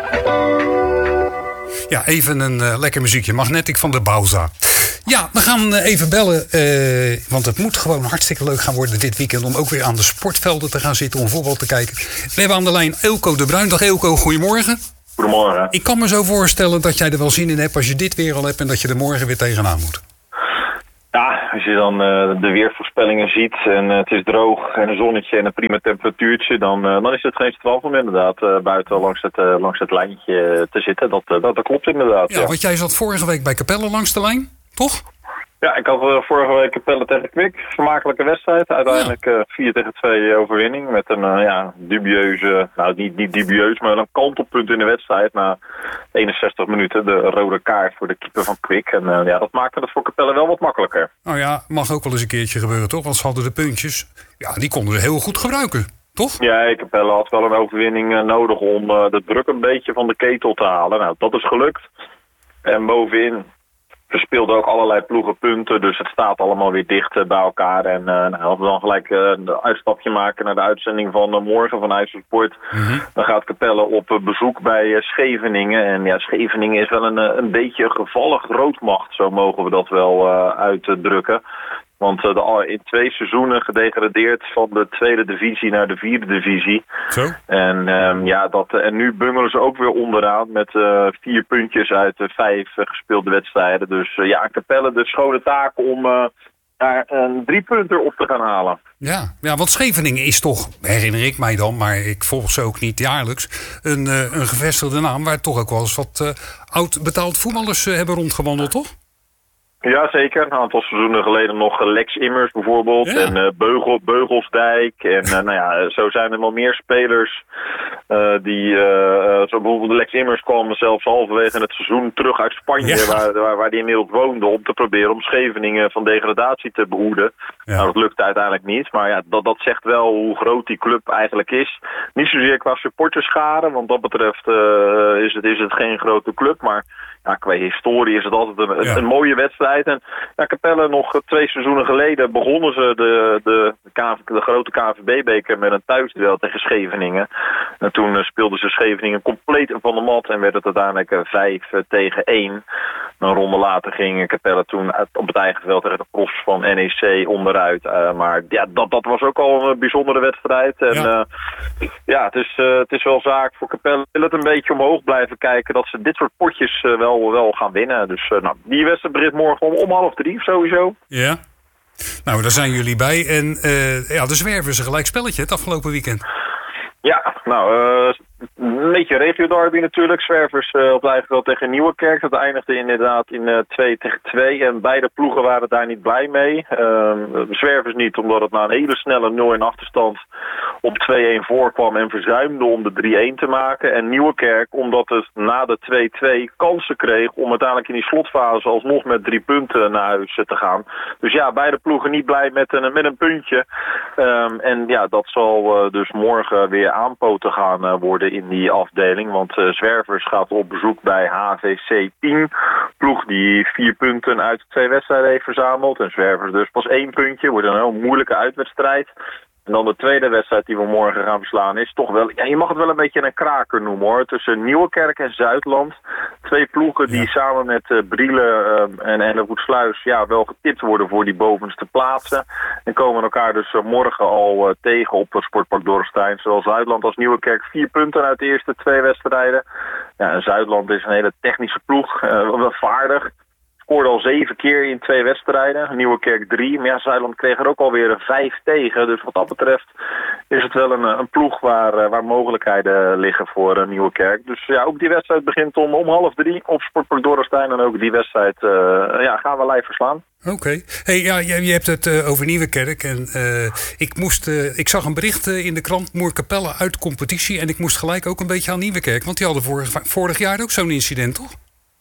Ja, even een lekker muziekje. Magnetic van de Bauza. Ja, we gaan even bellen, want het moet gewoon hartstikke leuk gaan worden dit weekend om ook weer aan de sportvelden te gaan zitten om voetbal te kijken. We hebben aan de lijn Eelco de Bruin. Dag Eelco, goedemorgen. Goedemorgen. Ik kan me zo voorstellen dat jij er wel zin in hebt als je dit weer al hebt en dat je er morgen weer tegenaan moet. Ja, als je dan de weervoorspellingen ziet en het is droog en een zonnetje en een prima temperatuurtje, dan is het geen straf om inderdaad buiten langs het lijntje te zitten. Dat klopt inderdaad. Ja, want jij zat vorige week bij Capelle langs de lijn, toch? Ja, ik had vorige week Capelle tegen Kwik. Vermakelijke wedstrijd. Uiteindelijk 4-2 overwinning. Met een dubieuze, nou niet dubieus, maar een kantelpunt in de wedstrijd. Na 61 minuten de rode kaart voor de keeper van Kwik. En dat maakte het voor Capelle wel wat makkelijker. Nou ja, mag ook wel eens een keertje gebeuren, toch? Want ze hadden de puntjes. Ja, die konden ze heel goed gebruiken, toch? Ja, Capelle had wel een overwinning nodig om de druk een beetje van de ketel te halen. Nou, dat is gelukt. En bovenin verspeelden ook allerlei ploegen punten, dus het staat allemaal weer dicht bij elkaar. En als we dan gelijk een uitstapje maken naar de uitzending van morgen van IJsselsport, dan gaat Capelle op bezoek bij Scheveningen. En ja, Scheveningen is wel een beetje een gevallig grootmacht, zo mogen we dat wel uitdrukken. Want in 2 seizoenen gedegradeerd van de 2e divisie naar de 4e divisie. Zo? En en nu bungelen ze ook weer onderaan met 4 puntjes uit 5 gespeelde wedstrijden. Dus Capelle de schone taak om daar een 3-punter op te gaan halen. Ja, want Scheveningen is toch, herinner ik mij dan, maar ik volg ze ook niet jaarlijks, een gevestigde naam waar toch ook wel eens wat oud betaald voetballers hebben rondgewandeld, toch? Ja, zeker. Een aantal seizoenen geleden nog Lex Immers bijvoorbeeld. Ja. En Beugelsdijk. En zo zijn er wel meer spelers die... zo bijvoorbeeld Lex Immers kwam zelfs halverwege het seizoen terug uit Spanje, waar die inmiddels woonde, om te proberen om Scheveningen van degradatie te behoeden. Ja. Nou, dat lukte uiteindelijk niet. Maar ja, dat zegt wel hoe groot die club eigenlijk is. Niet zozeer qua supporterschade, want dat betreft is het geen grote club. Maar ja, qua historie is het altijd een mooie wedstrijd. En Capelle nog 2 seizoenen geleden begonnen ze de grote KNVB-beker met een thuisduel tegen Scheveningen. En toen speelden ze Scheveningen compleet van de mat en werd het uiteindelijk 5-1. Een ronde later ging Capelle toen op het eigen veld tegen de profs van NEC onderuit. Maar ja, dat was ook al een bijzondere wedstrijd. En het is wel zaak voor Capelle. Wil het een beetje omhoog blijven kijken dat ze dit soort potjes wel gaan winnen. Dus die wedstrijd begint morgen om 2:30 sowieso. Ja. Nou, daar zijn jullie bij. En de Zwervers een gelijk spelletje het afgelopen weekend. Ja, een beetje regio-derby natuurlijk. Zwervers op het eigen veld tegen Nieuwerkerk. Dat eindigde inderdaad in 2-2. En beide ploegen waren daar niet blij mee. Zwervers niet, omdat het na een hele snelle 0-1 achterstand op 2-1 voorkwam en verzuimde om de 3-1 te maken. En Nieuwerkerk, omdat het na de 2-2 kansen kreeg om uiteindelijk in die slotfase alsnog met 3 punten naar huis te gaan. Dus ja, beide ploegen niet blij met een puntje. Dat zal dus morgen weer aanpoten gaan worden in die afdeling. Want Zwervers gaat op bezoek bij HVC 10. Ploeg die 4 punten uit 2 wedstrijden heeft verzameld. En Zwervers dus pas 1 puntje. Wordt een heel moeilijke uitwedstrijd. En dan de tweede wedstrijd die we morgen gaan verslaan is toch wel... Ja, je mag het wel een beetje een kraker noemen hoor. Tussen Nieuwerkerk en Zuidland. 2 ploegen die samen met Brielen en Hellevoetsluis wel getipt worden voor die bovenste plaatsen. En komen elkaar dus morgen al tegen op het Sportpark Dorrestein. Zowel Zuidland als Nieuwerkerk 4 punten uit de eerste 2 wedstrijden. Ja, en Zuidland is een hele technische ploeg. Wel vaardig. Scoorde al 7 keer in 2 wedstrijden. Nieuwerkerk 3. Maar ja, Zuidland kreeg er ook alweer 5 tegen. Dus wat dat betreft is het wel een ploeg waar mogelijkheden liggen voor Nieuwerkerk. Dus ja, ook die wedstrijd begint om 2:30 op Sportpark Dorrestein. En ook die wedstrijd gaan we live verslaan. Oké. Hey, je hebt het over Nieuwerkerk. En ik zag een bericht in de krant, Moerkapelle uit competitie. En ik moest gelijk ook een beetje aan Nieuwerkerk. Want die hadden vorig jaar ook zo'n incident, toch?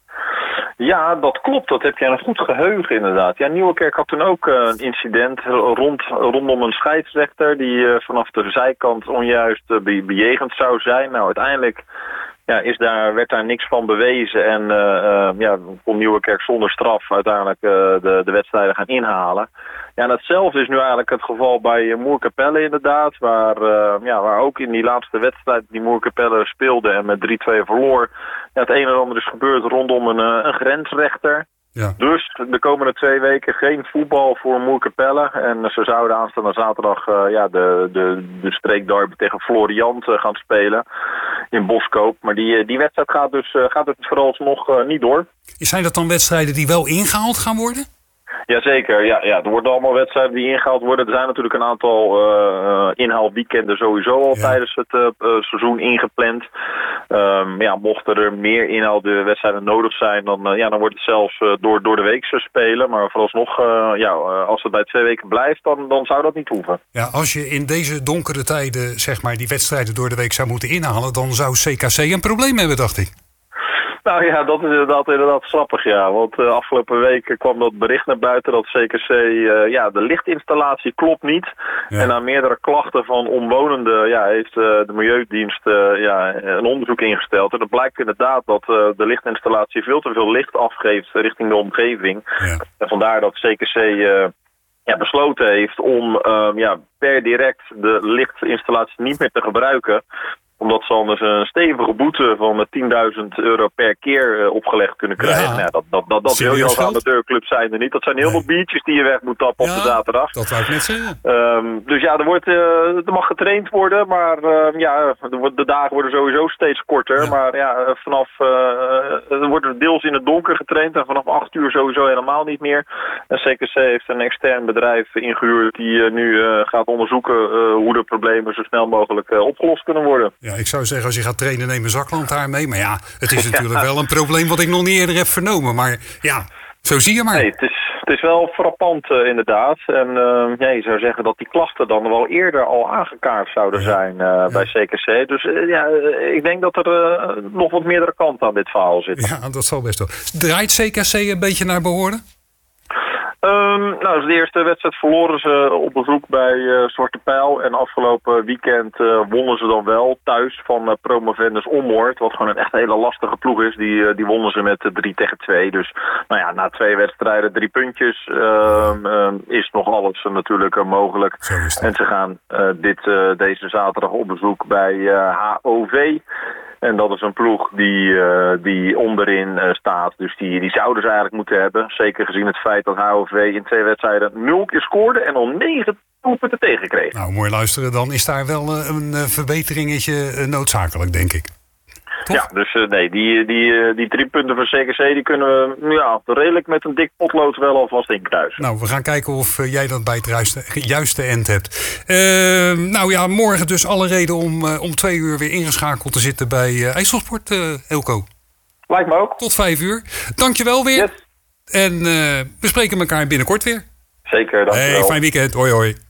Ja, dat klopt. Dat heb jij een goed geheugen inderdaad. Ja, Nieuwerkerk had toen ook een incident rondom een scheidsrechter die vanaf de zijkant onjuist bejegend zou zijn. Nou, uiteindelijk werd daar niks van bewezen en kon Nieuwerkerk zonder straf uiteindelijk de wedstrijden gaan inhalen. Ja, en hetzelfde is nu eigenlijk het geval bij Moerkapelle inderdaad. Waar ook in die laatste wedstrijd die Moerkapelle speelde en met 3-2 verloor. Ja, het een en ander is gebeurd rondom een grensrechter. Ja. Dus de komende 2 weken geen voetbal voor Moerkapelle. En ze zouden aanstaande zaterdag de streekderby tegen Floriant gaan spelen in Boskoop. Maar die wedstrijd gaat dus vooralsnog niet door. Zijn dat dan wedstrijden die wel ingehaald gaan worden? Jazeker, ja. Er worden allemaal wedstrijden die ingehaald worden. Er zijn natuurlijk een aantal inhaalweekenden sowieso al tijdens het seizoen ingepland. Mochten er meer inhaalwedstrijden nodig zijn, dan wordt het zelfs door de week spelen. Maar vooralsnog, als het bij 2 weken blijft, dan zou dat niet hoeven. Ja, als je in deze donkere tijden zeg maar die wedstrijden door de week zou moeten inhalen, dan zou CKC een probleem hebben, dacht ik. Nou ja, dat is inderdaad grappig, ja. Want afgelopen week kwam dat bericht naar buiten dat CKC, de lichtinstallatie klopt niet. Ja. En na meerdere klachten van omwonenden heeft de Milieudienst een onderzoek ingesteld. En het blijkt inderdaad dat de lichtinstallatie veel te veel licht afgeeft richting de omgeving. Ja. En vandaar dat CKC besloten heeft om per direct de lichtinstallatie niet meer te gebruiken, omdat ze anders een stevige boete van €10.000 per keer opgelegd kunnen krijgen. Ja. Dat wil je als amateurclub zijn er niet. Dat zijn heel veel biertjes die je weg moet tappen op de zaterdag. Dat wou ik net zeggen. Dus er mag getraind worden, maar de dagen worden sowieso steeds korter. Ja. Maar er wordt deels in het donker getraind en vanaf 8 uur sowieso helemaal niet meer. En CKC heeft een extern bedrijf ingehuurd die nu gaat onderzoeken hoe de problemen zo snel mogelijk opgelost kunnen worden. Ja, ik zou zeggen, als je gaat trainen, neem een zaklantaar mee. Maar ja, het is natuurlijk wel een probleem wat ik nog niet eerder heb vernomen. Maar ja, zo zie je maar. Nee, het is wel frappant inderdaad. En je zou zeggen dat die klachten dan wel eerder al aangekaart zouden zijn bij CKC. Dus ik denk dat er nog wat meerdere kanten aan dit verhaal zitten. Ja, dat zal best wel. Draait CKC een beetje naar behoren? Dus de eerste wedstrijd verloren ze op bezoek bij Zwarte Pijl. En afgelopen weekend wonnen ze dan wel thuis van Promovendus Ommoord. Wat gewoon een echt hele lastige ploeg is. Die wonnen ze met 3-2. Dus na 2 wedstrijden 3 puntjes is nog alles natuurlijk mogelijk. En ze gaan deze zaterdag op bezoek bij HOV. En dat is een ploeg die onderin staat. Dus die zouden ze eigenlijk moeten hebben. Zeker gezien het feit dat HOV in 2 wedstrijden 0 keer scoorde en al 9 doelpunten tegenkreeg. Nou, mooi luisteren. Dan is daar wel een verbeteringetje noodzakelijk, denk ik. Toch? Ja, dus die 3 punten van CKC die kunnen we redelijk met een dik potlood wel alvast inkruisen. Nou, we gaan kijken of jij dat bij het juiste end hebt. Morgen dus alle reden om 2 uur weer ingeschakeld te zitten bij IJsselsport, Eelco. Lijkt me ook. Tot 5 uur. Dankjewel weer. Yes. En we spreken elkaar binnenkort weer. Zeker, dankjewel. Fijn weekend. Hoi hoi.